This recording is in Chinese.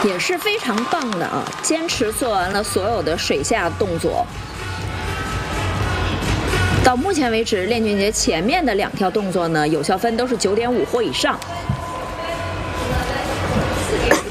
也是非常棒的啊！坚持做完了所有的水下动作。到目前为止，练俊杰前面的2条动作呢，有效分都是9.5或以上。